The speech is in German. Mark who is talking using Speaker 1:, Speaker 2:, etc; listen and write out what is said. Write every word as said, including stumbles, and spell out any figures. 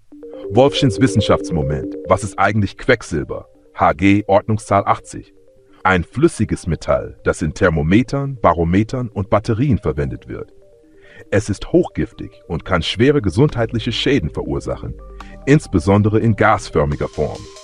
Speaker 1: Wolfschins Wissenschaftsmoment. Was ist eigentlich Quecksilber? H G Ordnungszahl achtzig. Ein flüssiges Metall, das in Thermometern, Barometern und Batterien verwendet wird. Es ist hochgiftig und kann schwere gesundheitliche Schäden verursachen, insbesondere in gasförmiger Form.